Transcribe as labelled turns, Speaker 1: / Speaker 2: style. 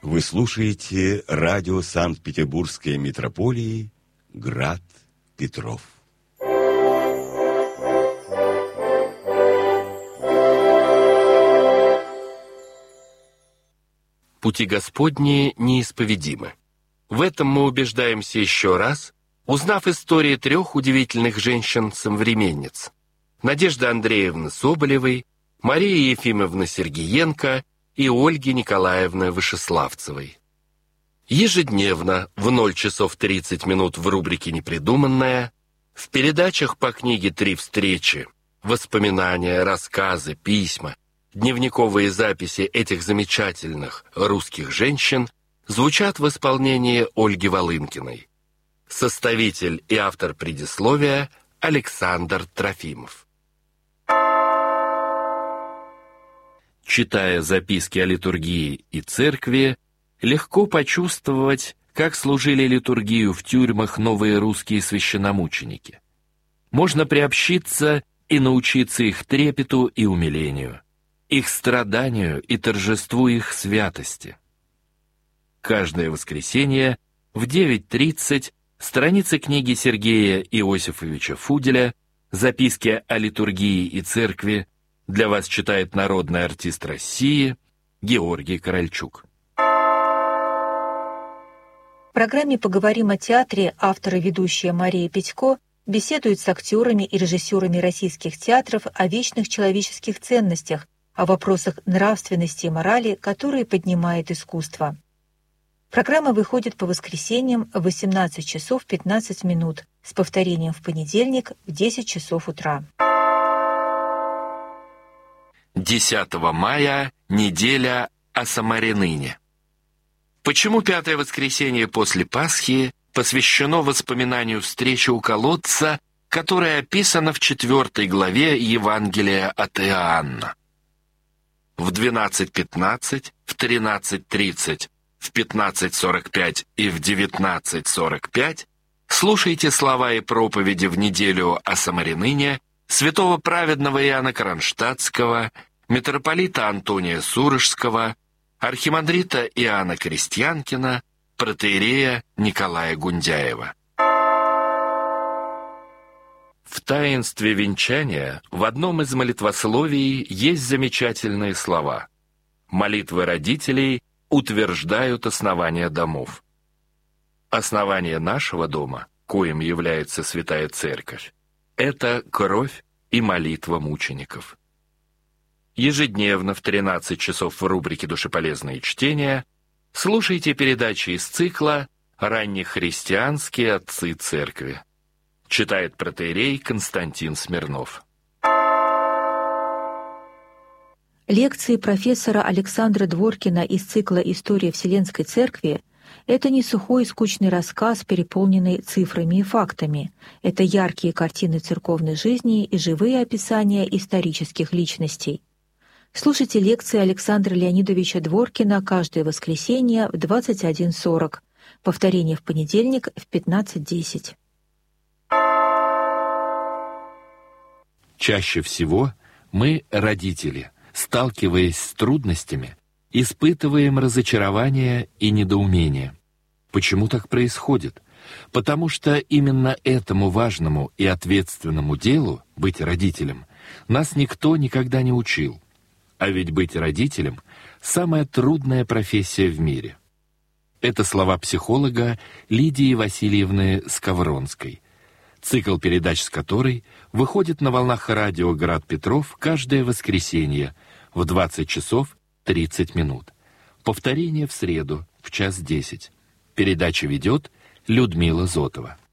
Speaker 1: Вы слушаете радио Санкт-Петербургской митрополии «Град Петров».
Speaker 2: Пути Господни неисповедимы. В этом мы убеждаемся еще раз, узнав истории 3 удивительных женщин-современниц: Надежды Андреевны Соболевой, Марии Ефимовны Сергиенко и Ольги Николаевны Вышеславцевой. Ежедневно в 0 часов 30 минут в рубрике «Непридуманное», в передачах по книге «Три встречи», воспоминания, рассказы, письма, дневниковые записи этих замечательных русских женщин звучат в исполнении Ольги Волынкиной. Составитель и автор предисловия Александр Трофимов. Читая записки о литургии и церкви, легко почувствовать, как служили литургию в тюрьмах новые русские священномученики. Можно приобщиться и научиться их трепету и умилению, их страданию и торжеству их святости. Каждое воскресенье в 9:30 страницы книги Сергея Иосифовича Фуделя «Записки о литургии и церкви» для вас читает народный артист России Георгий Корольчук.
Speaker 3: В программе «Поговорим о театре» автор и ведущая Мария Петько беседует с актерами и режиссерами российских театров о вечных человеческих ценностях, о вопросах нравственности и морали, которые поднимает искусство. Программа выходит по воскресеньям в 18 часов 15 минут с повторением в понедельник в 10 часов утра.
Speaker 2: 10 мая – неделя о Самариныне. Почему 5-е воскресенье после Пасхи посвящено воспоминанию встречи у колодца, которая описана в 4 главе Евангелия от Иоанна? В 12:15, в 13:30, в 15:45 и в 19:45 слушайте слова и проповеди в неделю о Самариныне святого праведного Иоанна Кронштадтского, митрополита Антония Сурожского, архимандрита Иоанна Крестьянкина, протоиерея Николая Гундяева. В таинстве венчания в одном из молитвословий есть замечательные слова. Молитвы родителей утверждают основания домов. Основание нашего дома, коим является Святая Церковь, это кровь и молитва мучеников. Ежедневно в 13 часов в рубрике «Душеполезные чтения» слушайте передачи из цикла «Раннехристианские отцы церкви». Читает протоиерей Константин Смирнов.
Speaker 3: Лекции профессора Александра Дворкина из цикла «История Вселенской Церкви» — это не сухой и скучный рассказ, переполненный цифрами и фактами. Это яркие картины церковной жизни и живые описания исторических личностей. Слушайте лекции Александра Леонидовича Дворкина каждое воскресенье в 21:40. Повторение в понедельник в 15:10.
Speaker 2: Чаще всего мы, родители, сталкиваясь с трудностями, испытываем разочарование и недоумение. Почему так происходит? Потому что именно этому важному и ответственному делу, быть родителем, нас никто никогда не учил. А ведь быть родителем – самая трудная профессия в мире. Это слова психолога Лидии Васильевны Скавронской, цикл передач с которой выходит на волнах радио «Град Петров» каждое воскресенье в 20 часов 30 минут. Повторение в среду в 1:10. Передачу ведет Людмила Зотова.